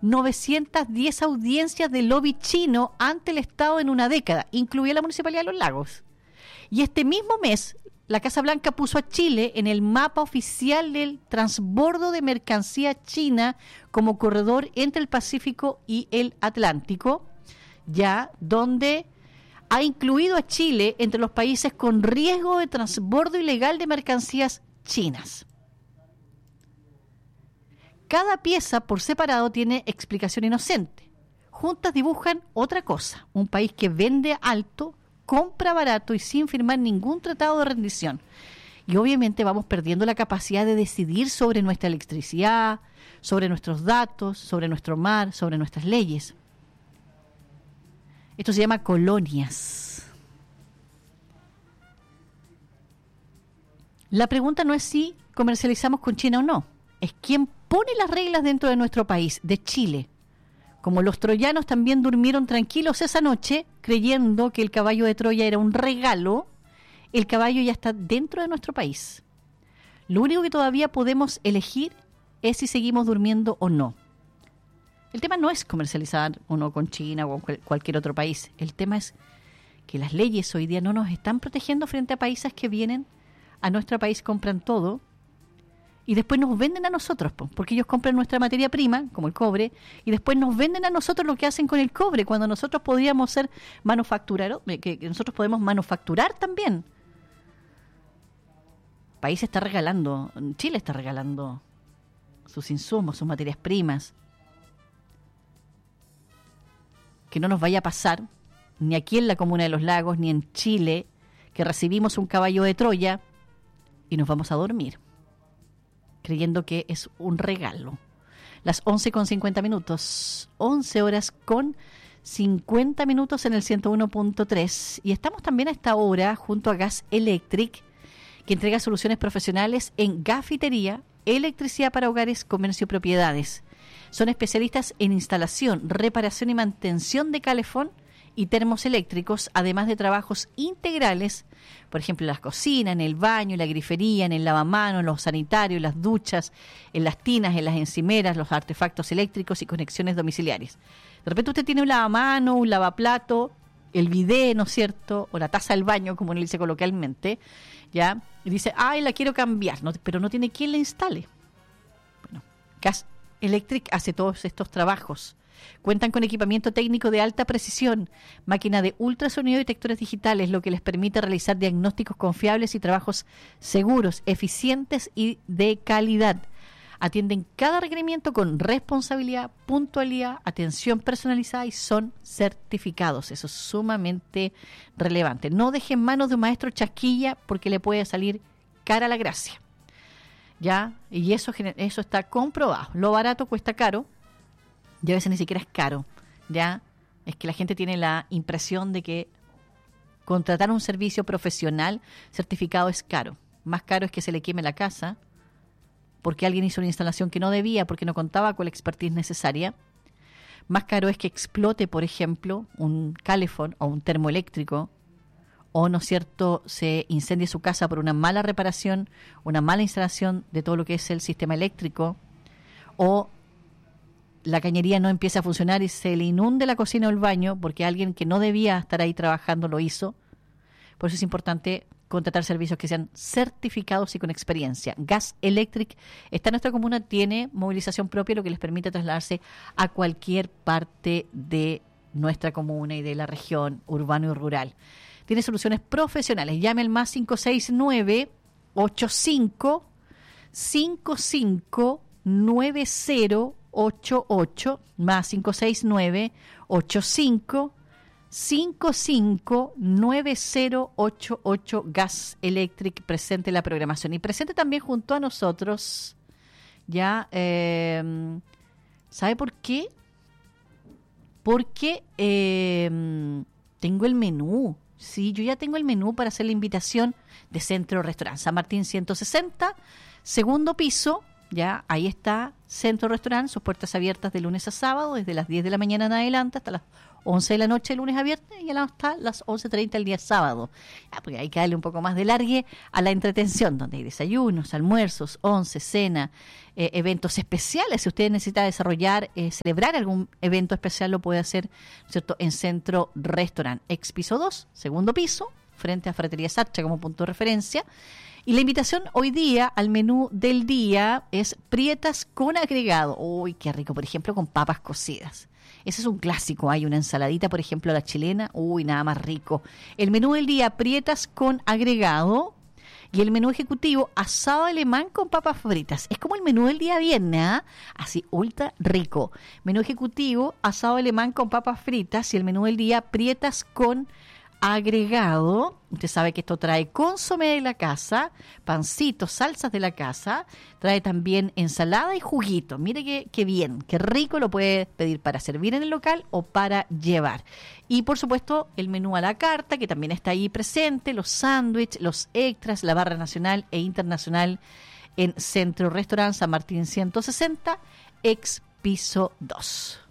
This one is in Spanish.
910 audiencias de lobby chino ante el Estado en una década, incluida la Municipalidad de Los Lagos. Y este mismo mes, la Casa Blanca puso a Chile en el mapa oficial del transbordo de mercancía china como corredor entre el Pacífico y el Atlántico, ya donde ha incluido a Chile entre los países con riesgo de transbordo ilegal de mercancías chinas. Cada pieza por separado tiene explicación inocente. Juntas dibujan otra cosa, un país que vende alto, compra barato y sin firmar ningún tratado de rendición. Y obviamente vamos perdiendo la capacidad de decidir sobre nuestra electricidad, sobre nuestros datos, sobre nuestro mar, sobre nuestras leyes. Esto se llama colonias. La pregunta no es si comercializamos con China o no, es quién pone las reglas dentro de nuestro país, de Chile. Como los troyanos también durmieron tranquilos esa noche, creyendo que el caballo de Troya era un regalo, el caballo ya está dentro de nuestro país. Lo único que todavía podemos elegir es si seguimos durmiendo o no. El tema no es comercializar o no con China o con cualquier otro país. El tema es que las leyes hoy día no nos están protegiendo frente a países que vienen a nuestro país, compran todo y después nos venden a nosotros, porque ellos compran nuestra materia prima, como el cobre, y después nos venden a nosotros lo que hacen con el cobre, cuando nosotros podríamos ser manufacturados, que nosotros podemos manufacturar también. El país está regalando, Chile está regalando sus insumos, sus materias primas. Que no nos vaya a pasar, ni aquí en la Comuna de Los Lagos, ni en Chile, que recibimos un caballo de Troya y nos vamos a dormir, creyendo que es un regalo. Las 11:50, 11 horas con 50 minutos en el 101.3. Y estamos también a esta hora junto a Gas Electric, que entrega soluciones profesionales en gafitería, electricidad para hogares, comercio y propiedades. Son especialistas en instalación, reparación y mantención de calefón y termos eléctricos, además de trabajos integrales, por ejemplo, en las cocinas, en el baño, en la grifería, en el lavamanos, en los sanitarios, en las duchas, en las tinas, en las encimeras, los artefactos eléctricos y conexiones domiciliarias. De repente usted tiene un lavamanos, un lavaplato, el bidet, ¿no es cierto?, o la taza del baño, como uno le dice coloquialmente, ¿ya? Y dice, ay, la quiero cambiar, no, pero no tiene quien la instale. Bueno, Gas Electric hace todos estos trabajos. Cuentan con equipamiento técnico de alta precisión, máquina de ultrasonido y detectores digitales, lo que les permite realizar diagnósticos confiables y trabajos seguros, eficientes y de calidad. Atienden cada requerimiento con responsabilidad, puntualidad, atención personalizada y son certificados. Eso es sumamente relevante. No dejen en manos de un maestro chasquilla porque le puede salir cara la gracia. ¿Ya? Y eso está comprobado. Lo barato cuesta caro. Y a veces ni siquiera es caro, ¿ya? Es que la gente tiene la impresión de que contratar un servicio profesional certificado es caro. Más caro es que se le queme la casa porque alguien hizo una instalación que no debía, porque no contaba con la expertise necesaria. Más caro es que explote, por ejemplo, un calefón o un termoeléctrico, o, ¿no es cierto?, se incendie su casa por una mala reparación, una mala instalación de todo lo que es el sistema eléctrico, o la cañería no empieza a funcionar y se le inunde la cocina o el baño porque alguien que no debía estar ahí trabajando lo hizo. Por eso es importante contratar servicios que sean certificados y con experiencia. Gas Electric está en nuestra comuna, tiene movilización propia, lo que les permite trasladarse a cualquier parte de nuestra comuna y de la región, urbano y rural. Tiene soluciones profesionales. Llame al más 569 85 55 90 88 más 569 85 55 9088. Gas Electric presente en la programación y presente también junto a nosotros. Ya, ¿sabe por qué? Porque tengo el menú. Sí, yo ya tengo el menú para hacer la invitación de Centro Restaurante San Martín 160, segundo piso. Ya, ahí está Centro Restaurant, sus puertas abiertas de lunes a sábado, desde las 10 de la mañana en adelante hasta las 11 de la noche de lunes a viernes y hasta las 11:30 el día sábado. Ya, porque hay que darle un poco más de largue a la entretención, donde hay desayunos, almuerzos, once, cena, eventos especiales. Si usted necesita desarrollar, celebrar algún evento especial, lo puede hacer, ¿cierto?, en Centro Restaurant, ex piso 2, segundo piso, frente a Fratería Sacha como punto de referencia. Y la invitación hoy día al menú del día es prietas con agregado. Uy, qué rico, por ejemplo, con papas cocidas. Ese es un clásico. Hay una ensaladita, por ejemplo, a la chilena. Uy, nada más rico. El menú del día, prietas con agregado. Y el menú ejecutivo, asado alemán con papas fritas. Es como el menú del día viernes, ¿ah? Así, ultra rico. Menú ejecutivo, asado alemán con papas fritas. Y el menú del día, prietas con agregado. Usted sabe que esto trae consomé de la casa, pancitos, salsas de la casa, trae también ensalada y juguito. Mire qué bien, qué rico, lo puede pedir para servir en el local o para llevar. Y por supuesto el menú a la carta, que también está ahí presente, los sándwiches, los extras, la barra nacional e internacional en Centro Restaurant San Martín 160, ex piso 2.